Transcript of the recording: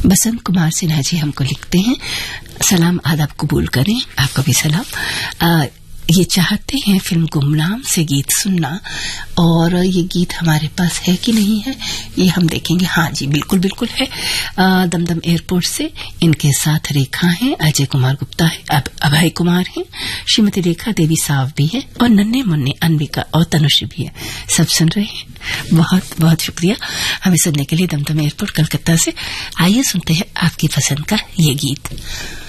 बसंत कुमार सिन्हा जी हमको लिखते हैं, सलाम आदाब कबूल करें, आपका भी सलाम। ये चाहते हैं फिल्म गुमनाम से गीत सुनना, और ये गीत हमारे पास है कि नहीं है ये हम देखेंगे। हाँ जी, बिल्कुल बिल्कुल है। दमदम एयरपोर्ट से इनके साथ रेखा है, अजय कुमार गुप्ता है, अभय कुमार है, श्रीमती रेखा देवी साव भी है, और नन्हे मुन्ने अनविका और तनुश्री भी है। सब सुन रहे हैं, बहुत बहुत शुक्रिया हमें सुनने के लिए। दमदम एयरपोर्ट कलकत्ता से। आइए सुनते हैं आपकी पसंद का ये गीत।